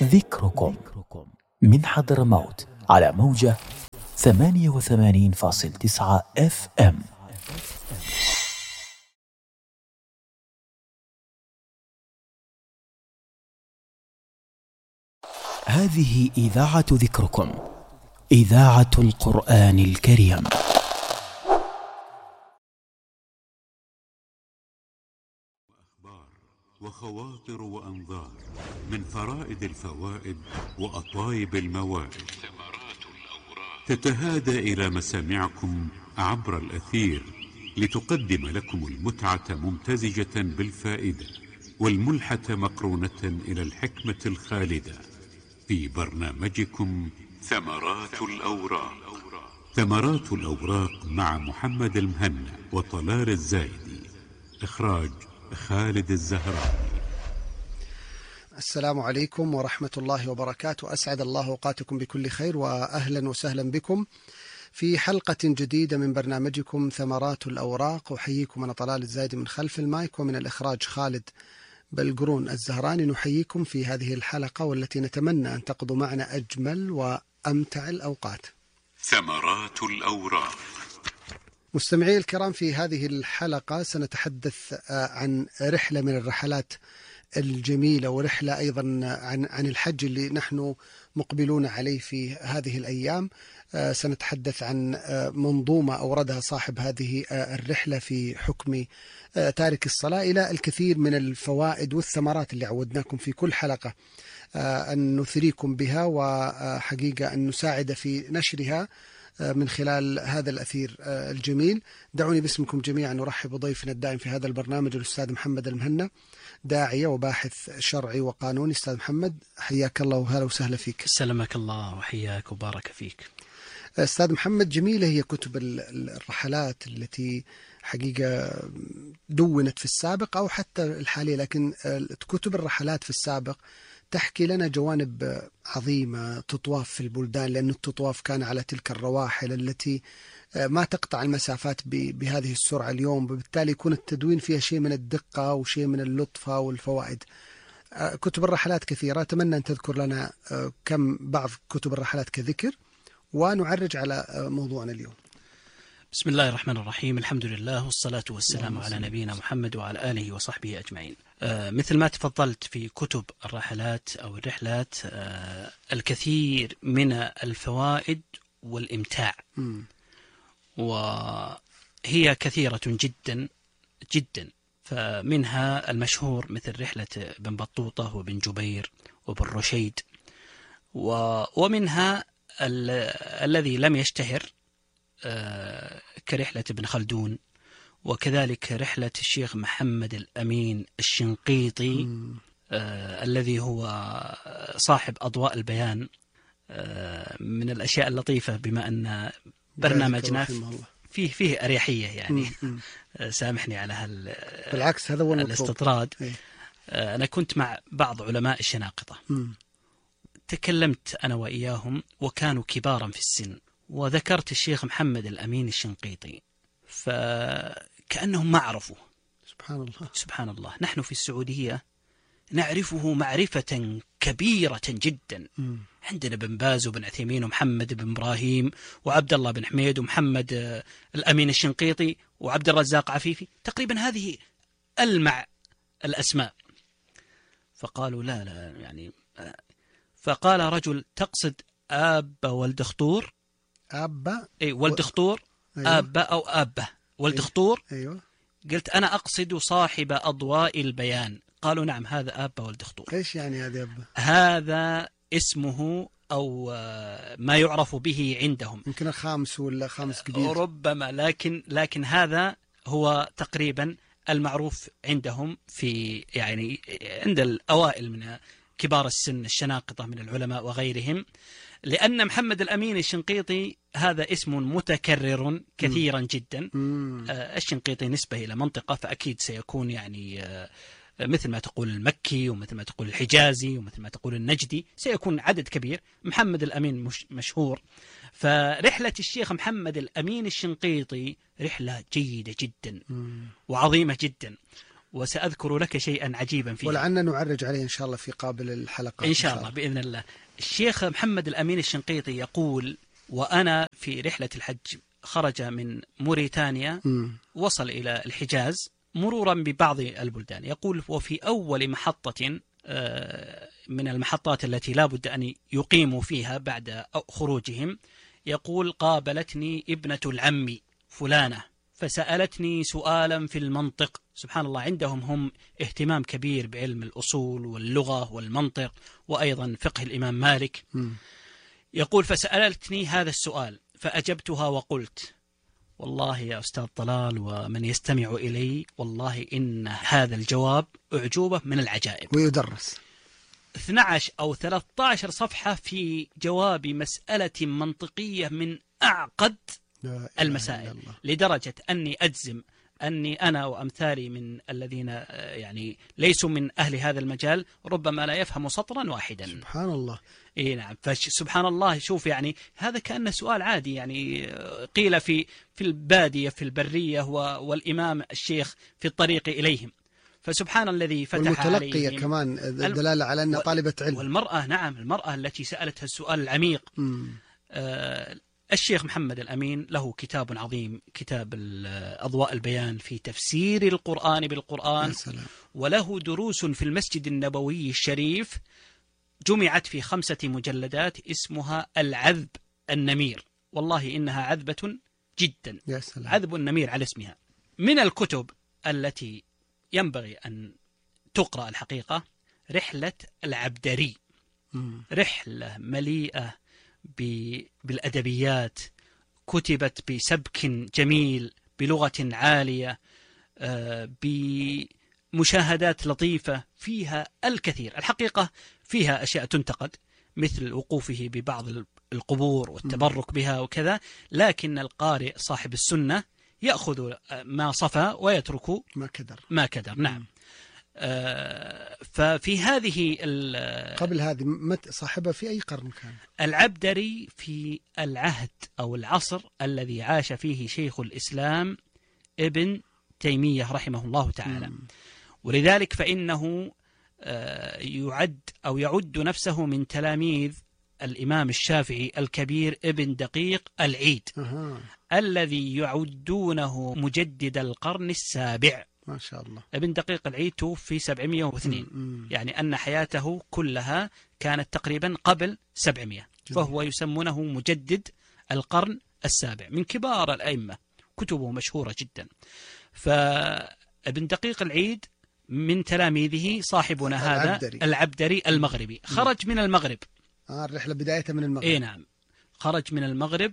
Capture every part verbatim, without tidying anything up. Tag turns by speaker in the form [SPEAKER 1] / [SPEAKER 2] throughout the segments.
[SPEAKER 1] ذكركم من حضرموت على موجة ثمانية وثمانين فاصل تسعة اف ام. هذه إذاعة ذكركم، إذاعة القرآن الكريم.
[SPEAKER 2] وخواطر وأنظار من فرائد الفوائد وأطايب الموائد، تتهادى إلى مسامعكم عبر الأثير لتقدم لكم المتعة ممتزجة بالفائدة والملحة مقرونة إلى الحكمة الخالدة في برنامجكم ثمرات الأوراق. ثمرات الأوراق مع محمد المهنا وطلال الزايدي، إخراج خالد الزهراء.
[SPEAKER 3] السلام عليكم ورحمة الله وبركاته. أسعد الله أوقاتكم بكل خير، وأهلا وسهلا بكم في حلقة جديدة من برنامجكم ثمرات الأوراق. أحييكم أنا طلال الزايدي من خلف المايك، ومن الإخراج خالد بلقرون الزهراني. نحييكم في هذه الحلقة والتي نتمنى أن تقضوا معنا أجمل وأمتع الأوقات.
[SPEAKER 2] ثمرات الأوراق.
[SPEAKER 3] مستمعي الكرام، في هذه الحلقة سنتحدث عن رحلة من الرحلات الجميلة، ورحلة أيضا عن عن الحج اللي نحن مقبلون عليه في هذه الأيام. سنتحدث عن منظومة أوردها صاحب هذه الرحلة في حكم تارك الصلاة، إلى الكثير من الفوائد والثمرات اللي عودناكم في كل حلقة أن نثريكم بها، وحقيقة أن نساعد في نشرها من خلال هذا الأثير الجميل. دعوني باسمكم جميعا نرحب بضيفنا الدائم في هذا البرنامج، الأستاذ محمد المهنا، داعية وباحث شرعي وقانوني. أستاذ محمد، حياك الله وهلا وسهلا فيك.
[SPEAKER 4] سلمك الله وحياك وبارك فيك.
[SPEAKER 3] أستاذ محمد، جميلة هي كتب الرحلات التي حقيقة دونت في السابق أو حتى الحالية، لكن كتب الرحلات في السابق تحكي لنا جوانب عظيمة، تطواف في البلدان، لأن التطواف كان على تلك الرواحل التي ما تقطع المسافات بهذه السرعة اليوم، وبالتالي يكون التدوين فيها شيء من الدقة وشيء من اللطفة والفوائد. كتب الرحلات كثيرة، أتمنى أن تذكر لنا كم بعض كتب الرحلات كذكر، ونعرج على موضوعنا اليوم.
[SPEAKER 4] بسم الله الرحمن الرحيم، الحمد لله والصلاة والسلام على نبينا محمد وعلى آله وصحبه أجمعين. آه مثل ما تفضلت، في كتب الرحلات أو الرحلات آه الكثير من الفوائد والإمتاع، م. وهي كثيرة جدا جدا. فمنها المشهور مثل رحلة بن بطوطة وبن جبير وبن رشيد، ومنها ال الذي لم يشتهر آه كرحلة ابن خلدون، وكذلك رحلة الشيخ محمد الأمين الشنقيطي آه الذي هو صاحب أضواء البيان. آه من الأشياء اللطيفة بما أن برنامجنا فيه فيه أريحية، يعني آه سامحني على هال
[SPEAKER 3] بالعكس هذا هو
[SPEAKER 4] الاستطراد. آه أنا كنت مع بعض علماء الشناقطة، م. تكلمت أنا وإياهم وكانوا كبارا في السن، وذكرت الشيخ محمد الأمين الشنقيطي، فكأنهم ما عرفوا.
[SPEAKER 3] سبحان الله
[SPEAKER 4] سبحان الله. نحن في السعودية نعرفه معرفة كبيرة جدا. م. عندنا بن باز وبن عثيمين ومحمد بن إبراهيم وعبد الله بن حميد ومحمد الأمين الشنقيطي وعبد الرزاق عفيفي، تقريبا هذه ألمع الأسماء. فقالوا لا لا يعني، فقال رجل: تقصد آب ولد خطور؟
[SPEAKER 3] آبا
[SPEAKER 4] أي ولد خطور. أيوة. آبا أو آبة ولد خطور.
[SPEAKER 3] أيوة.
[SPEAKER 4] قلت: أنا أقصد صاحب أضواء البيان. قالوا: نعم، هذا آبا ولد خطور.
[SPEAKER 3] إيش يعني هذا آبا؟
[SPEAKER 4] هذا اسمه أو ما يعرف به عندهم،
[SPEAKER 3] يمكن الخامس ولا خامس جديد
[SPEAKER 4] ربما، لكن لكن هذا هو تقريبا المعروف عندهم، في يعني عند الأوائل من كبار السن الشناقطة من العلماء وغيرهم، لأن محمد الأمين الشنقيطي هذا اسم متكرر كثيرا جدا. آه الشنقيطي نسبة إلى منطقة، فأكيد سيكون يعني آه مثل ما تقول المكي، ومثل ما تقول الحجازي، ومثل ما تقول النجدي، سيكون عدد كبير. محمد الأمين مش مشهور. فرحلة الشيخ محمد الأمين الشنقيطي رحلة جيدة جدا وعظيمة جدا، وسأذكر لك شيئا عجيبا فيه،
[SPEAKER 3] ولعلنا نعرج عليه إن شاء الله في قابل الحلقة
[SPEAKER 4] إن شاء الله بإذن الله. الشيخ محمد الأمين الشنقيطي يقول: وأنا في رحلة الحج خرج من موريتانيا م. وصل إلى الحجاز مرورا ببعض البلدان. يقول: وفي أول محطة من المحطات التي لا بد أن يقيموا فيها بعد خروجهم، يقول: قابلتني ابنة العم فلانة فسألتني سؤالا في المنطق. سبحان الله، عندهم هم اهتمام كبير بعلم الأصول واللغة والمنطق وأيضا فقه الإمام مالك. م. يقول: فسألتني هذا السؤال فأجبتها وقلت: والله يا أستاذ طلال ومن يستمع إلي، والله إن هذا الجواب أعجوبة من العجائب.
[SPEAKER 3] ويدرس
[SPEAKER 4] اثنتي عشرة أو ثلاثة عشر صفحة في جواب مسألة منطقية من أعقد المسائل، لدرجة أني أجزم أني أنا وأمثالي من الذين يعني ليسوا من أهل هذا المجال ربما لا يفهم سطرا واحدا.
[SPEAKER 3] سبحان الله.
[SPEAKER 4] إيه نعم. فسبحان الله، شوف يعني هذا كأنه سؤال عادي، يعني قيل في في البادية في البرية والإمام الشيخ في الطريق إليهم. فسبحان الذي فتح عليهم.
[SPEAKER 3] والمتلقية كمان الدلالة على أنها طالبة علم.
[SPEAKER 4] والمرأة، نعم، المرأة التي سألتها السؤال العميق. آه الشيخ محمد الأمين له كتاب عظيم، كتاب أضواء البيان في تفسير القرآن بالقرآن، وله دروس في المسجد النبوي الشريف جمعت في خمسة مجلدات اسمها العذب النمير. والله إنها عذبة جدا، عذب النمير على اسمها. من الكتب التي ينبغي أن تقرأ الحقيقة رحلة العبدري، رحلة مليئة بالأدبيات، كتبت بسبك جميل بلغة عالية، بمشاهدات لطيفة، فيها الكثير الحقيقة. فيها أشياء تنتقد مثل وقوفه ببعض القبور والتبرك بها وكذا، لكن القارئ صاحب السنة يأخذ ما صفى ويترك
[SPEAKER 3] ما كدر.
[SPEAKER 4] ما كدر نعم. آه ففي هذه
[SPEAKER 3] قبل هذه مت صاحبها في أي قرن كان؟
[SPEAKER 4] العبدري في العهد أو العصر الذي عاش فيه شيخ الإسلام ابن تيمية رحمه الله تعالى. م. ولذلك فإنه آه يعد أو يعد نفسه من تلاميذ الإمام الشافعي الكبير ابن دقيق العيد. أه. الذي يعدونه مجدد القرن السابع.
[SPEAKER 3] ما شاء الله.
[SPEAKER 4] ابن دقيق العيد توفي سبعمائة واثنين، م- م. يعني أن حياته كلها كانت تقريبا قبل سبعمائة، فهو يسمونه مجدد القرن السابع، من كبار الأئمة، كتبه مشهورة جدا. فابن دقيق العيد من تلاميذه صاحبنا هذا العبدري, العبدري المغربي، خرج من المغرب.
[SPEAKER 3] آه الرحلة بداية من المغرب.
[SPEAKER 4] إيه نعم، خرج من المغرب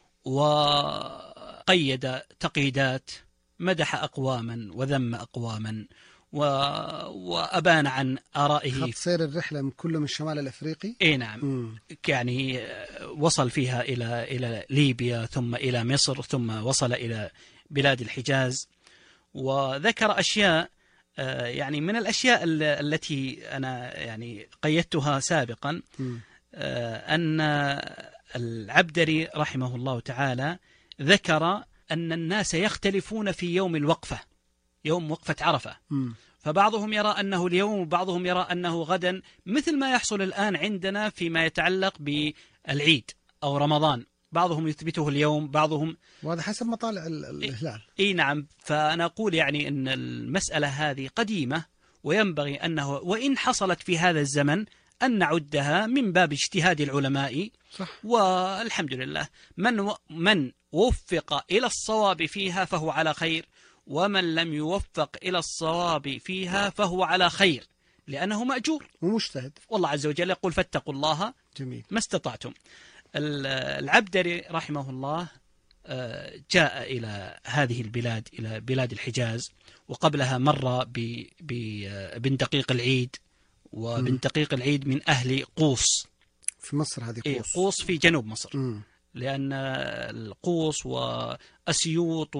[SPEAKER 4] وقيد تقييدات، مدح أقواما وذم أقواما، و... وأبان عن آرائه.
[SPEAKER 3] خط سير الرحلة من كله من الشمال الأفريقي.
[SPEAKER 4] إيه نعم. م. يعني وصل فيها إلى إلى ليبيا، ثم إلى مصر، ثم وصل إلى بلاد الحجاز، وذكر أشياء يعني من الأشياء التي أنا يعني قيدتها سابقا. م. أن العبدري رحمه الله تعالى ذكر أن الناس يختلفون في يوم الوقفة، يوم وقفة عرفة. م. فبعضهم يرى أنه اليوم، وبعضهم يرى أنه غدا، مثل ما يحصل الآن عندنا فيما يتعلق بالعيد أو رمضان، بعضهم يثبته اليوم، بعضهم،
[SPEAKER 3] وهذا حسب مطالع الهلال.
[SPEAKER 4] إيه نعم. فأنا أقول يعني أن المسألة هذه قديمة، وينبغي أنه وإن حصلت في هذا الزمن أن نعدها من باب اجتهاد العلماء. صح. والحمد لله، من و... من وفق إلى الصواب فيها فهو على خير، ومن لم يوفق إلى الصواب فيها فهو على خير، لأنه مأجور
[SPEAKER 3] ومجتهد.
[SPEAKER 4] والله عز وجل يقول: فاتقوا الله
[SPEAKER 3] جميل
[SPEAKER 4] ما استطعتم. العبدري رحمه الله جاء إلى هذه البلاد، إلى بلاد الحجاز، وقبلها مر بابن دقيق العيد، وابن دقيق العيد من أهل قوس
[SPEAKER 3] في مصر. هذه قوس.
[SPEAKER 4] إيه قوس في جنوب مصر.
[SPEAKER 3] م.
[SPEAKER 4] لأن القوس وأسيوط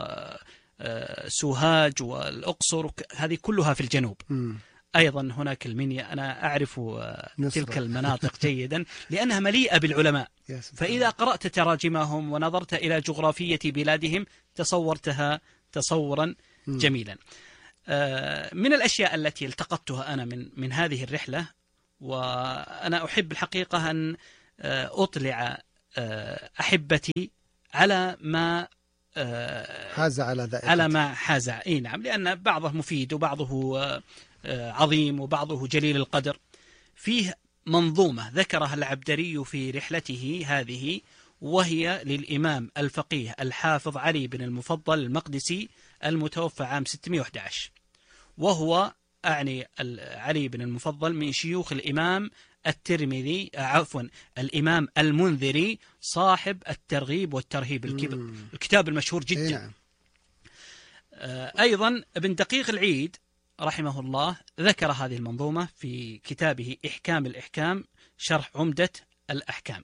[SPEAKER 4] وسوهاج والأقصر هذه كلها في الجنوب. م. أيضا هناك المنيا، أنا أعرف تلك المناطق جيدا لأنها مليئة بالعلماء. فإذا قرأت تراجمهم ونظرت إلى جغرافية بلادهم تصورتها تصورا جميلا. من الأشياء التي التقطتها أنا من من هذه الرحلة، وأنا أحب الحقيقة أن أطلع أحبتي على ما
[SPEAKER 3] حاز على ذلك،
[SPEAKER 4] على ما حاز. إيه نعم، لأن بعضه مفيد وبعضه عظيم وبعضه جليل القدر. فيه منظومة ذكرها العبدري في رحلته هذه، وهي للإمام الفقيه الحافظ علي بن المفضل المقدسي المتوفى عام ستمائة وأحد عشر، وهو أعني علي بن المفضل من شيوخ الإمام الترمذي، عفوا الإمام المنذري صاحب الترغيب والترهيب، الكتاب المشهور جدا.
[SPEAKER 3] نعم.
[SPEAKER 4] أيضا ابن دقيق العيد رحمه الله ذكر هذه المنظومة في كتابه إحكام الإحكام شرح عمدة الأحكام.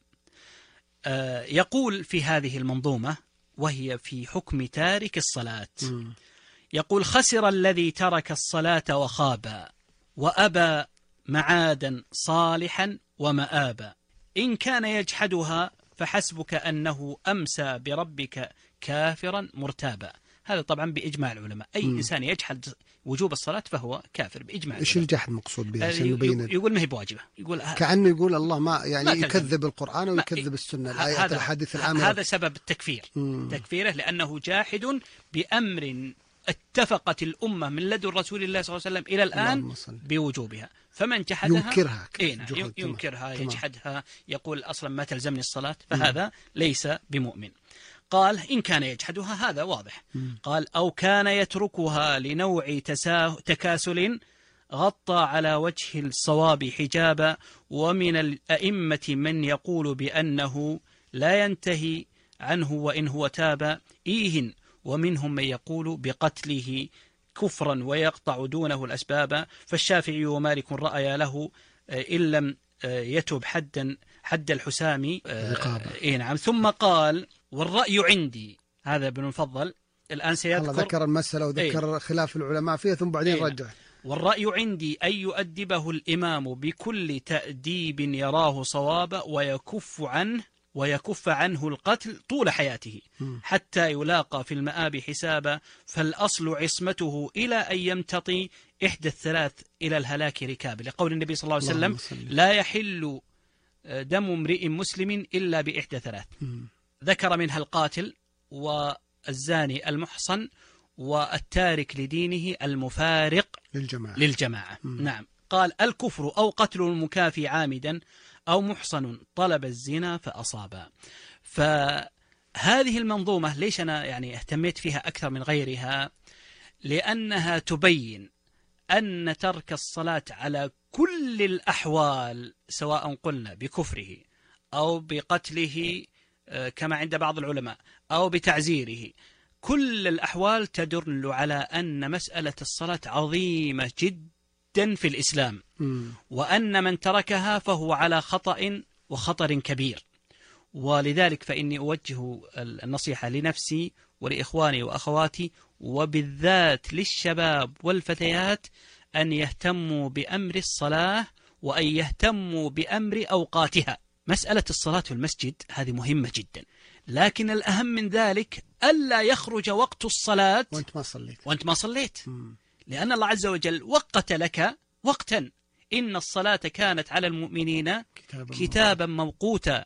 [SPEAKER 4] يقول في هذه المنظومة وهي في حكم تارك الصلاة، يقول: خسر الذي ترك الصلاة وخاب، وأبى معادا صالحا ومآبا، إن كان يجحدها فحسبك أنه أمسى بربك كافرا مرتابا. هذا طبعا بإجماع العلماء، أي م. إنسان يجحد وجوب الصلاة فهو كافر بإجماع.
[SPEAKER 3] إيش الجحد مقصود به؟ عشان نبين.
[SPEAKER 4] يقول ما هي بواجبة، يقول
[SPEAKER 3] كأنه يقول الله ما يعني ما يكذب القرآن ويكذب السنة، الآيات الحديث العامة.
[SPEAKER 4] هذا سبب التكفير، م. تكفيره لأنه جاحد بأمر اتفقت الأمة من لدن رسول الله صلى الله عليه وسلم إلى الآن بوجوبها، فمن جحدها
[SPEAKER 3] ينكرها
[SPEAKER 4] إيه ينكرها يجحدها، يقول أصلا ما تلزمني الصلاة، فهذا م. ليس بمؤمن. قال: إن كان يجحدها، هذا واضح. م. قال: أو كان يتركها لنوع تكاسل غطى على وجه الصواب حجابا، ومن الأئمة من يقول بأنه لا ينتهي عنه وإن هو تاب إيهن، ومنهم من يقول بقتله كفرا ويقطع دونه الأسباب، فالشافعي ومالك رأيا له إن لم يتب حدا حد الحسام. إيه نعم. ثم قال: والرأي عندي، هذا ابن المفضل الآن سيذكر،
[SPEAKER 3] ذكر المسألة وذكر إيه؟ خلاف العلماء فيها، ثم بعدين إيه؟ رجع:
[SPEAKER 4] والرأي عندي أن يؤدبه الإمام بكل تأديب يراه صوابا، ويكف عنه ويكف عنه القتل طول حياته حتى يلاقى في المآب حسابا، فالأصل عصمته إلى أن يمتطي إحدى الثلاث إلى الهلاك ركاب، لقول النبي صلى الله عليه وسلم: لا يحل دم امرئ مسلم إلا بإحدى ثلاث. ذكر منها القاتل والزاني المحصن والتارك لدينه المفارق
[SPEAKER 3] للجماعة,
[SPEAKER 4] للجماعة. نعم. قال: الكفر أو قتل المكافي عامدا أو محصن طلب الزنا فأصابا. فهذه المنظومة ليش أنا يعني اهتميت فيها أكثر من غيرها؟ لأنها تبين أن ترك الصلاة على كل الأحوال، سواء قلنا بكفره أو بقتله كما عند بعض العلماء أو بتعزيره، كل الأحوال تدل على أن مسألة الصلاة عظيمة جدا في الإسلام، وأن من تركها فهو على خطأ وخطر كبير. ولذلك فإني أوجه النصيحة لنفسي ولإخواني وأخواتي، وبالذات للشباب والفتيات، أن يهتموا بأمر الصلاة وأن يهتموا بأمر أوقاتها. مسألة الصلاة في المسجد هذه مهمة جدا، لكن الأهم من ذلك ألا يخرج وقت الصلاة
[SPEAKER 3] وأنت ما صليت,
[SPEAKER 4] وأنت ما صليت. لأن الله عز وجل وقت لك وقتا، إن الصلاة كانت على المؤمنين كتابا, كتابا موقوتا.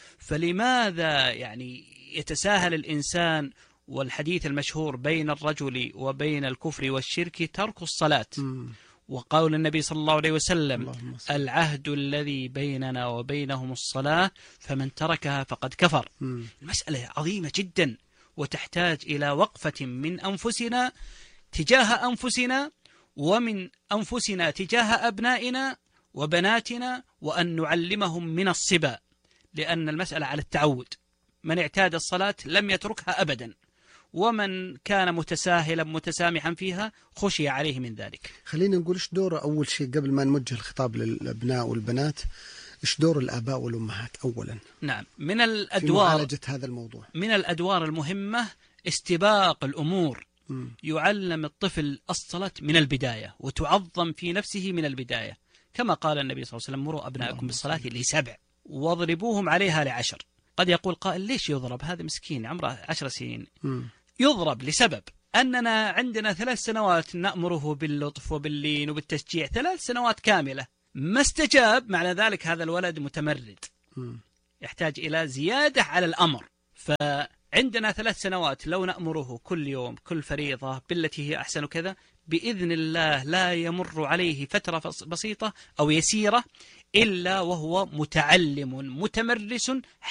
[SPEAKER 4] فلماذا يعني يتساهل الإنسان؟ والحديث المشهور بين الرجل وبين الكفر والشرك ترك الصلاة، وقول النبي صلى الله عليه وسلم: العهد الذي بيننا وبينهم الصلاة، فمن تركها فقد كفر. م. المسألة عظيمة جدا، وتحتاج إلى وقفة من أنفسنا تجاه أنفسنا، ومن أنفسنا تجاه أبنائنا وبناتنا، وأن نعلمهم من الصبا، لأن المسألة على التعود. من اعتاد الصلاة لم يتركها أبدا، ومن كان متساهلا متسامحا فيها خشي عليه من ذلك.
[SPEAKER 3] خلينا نقول إيش دور أول شيء قبل ما نوجه الخطاب للأبناء والبنات، إيش دور الآباء والأمهات أولا؟
[SPEAKER 4] نعم، من الأدوار
[SPEAKER 3] في معالجة هذا الموضوع،
[SPEAKER 4] من الأدوار المهمة استباق الأمور. م. يعلم الطفل الصلاة من البداية، وتعظم في نفسه من البداية، كما قال النبي صلى الله عليه وسلم: مروا أبناءكم بالصلاة لسبع واضربوهم عليها لعشر. قد يقول قائل: ليش يضرب؟ هذا مسكين عمره عشر سنين. م. يضرب لسبب، أننا عندنا ثلاث سنوات نأمره باللطف وباللين وبالتشجيع، ثلاث سنوات كاملة ما استجاب، معنى ذلك هذا الولد متمرد يحتاج إلى زيادة على الأمر. فعندنا ثلاث سنوات لو نأمره كل يوم كل فريضة بالتي هي أحسن كذا، بإذن الله لا يمر عليه فترة بسيطة أو يسيرة إلا وهو متعلم متمرس